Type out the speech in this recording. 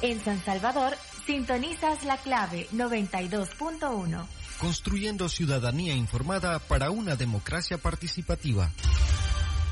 En San Salvador, sintonizas la clave 92.1. Construyendo ciudadanía informada para una democracia participativa.